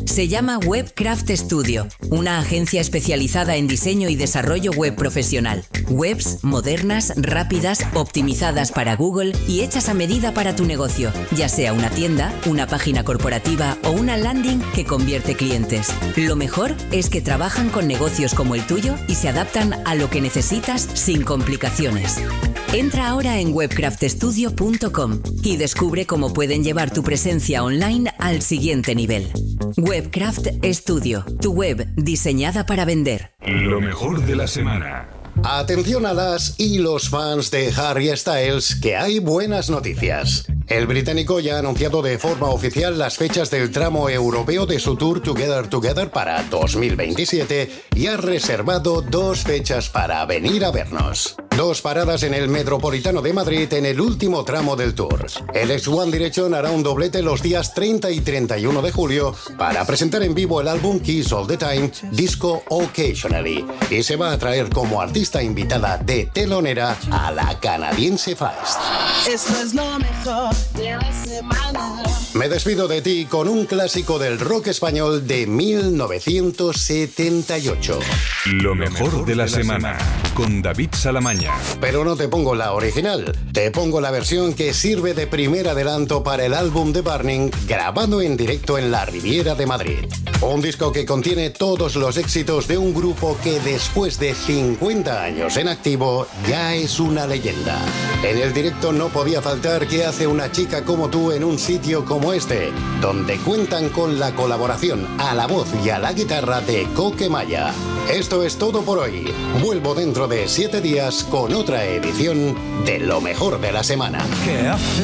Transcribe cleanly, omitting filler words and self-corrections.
Se llama Webcraft Studio, una agencia especializada en diseño y desarrollo web profesional. Webs modernas, rápidas, optimizadas para Google y hechas a medida para tu negocio, ya sea una tienda, una página corporativa o una landing que convierte clientes. Lo mejor es que trabajan con negocios como el tuyo y se adaptan a lo que necesitas sin complicaciones. Entra ahora en webcraftstudio.com y descubre cómo pueden llevar tu presencia online al siguiente nivel. Webcraft Studio, tu web diseñada para vender. Lo mejor de la semana. Atención a las y los fans de Harry Styles, que hay buenas noticias. El británico ya ha anunciado de forma oficial las fechas del tramo europeo de su tour Together Together para 2027 y ha reservado 2 fechas para venir a vernos. 2 paradas en el Metropolitano de Madrid en el último tramo del tour. El ex One Direction hará un doblete los días 30 y 31 de julio para presentar en vivo el álbum Kiss All the Time, Disco Occasionally, y se va a traer como artista invitada de telonera a la canadiense Feist. Esto es lo mejor de la semana. Me despido de ti con un clásico del rock español de 1978. Lo mejor de la semana, con David Salamaña. Pero no te pongo la original, te pongo la versión que sirve de primer adelanto para el álbum de Burning, grabado en directo en la Riviera de Madrid. Un disco que contiene todos los éxitos de un grupo que después de 50 años en activo ya es una leyenda. En el directo no podía faltar qué hace una chica como tú en un sitio como este, donde cuentan con la colaboración a la voz y a la guitarra de Coque Maya. Esto es todo por hoy. Vuelvo dentro de 7 días con otra edición de Lo mejor de la semana.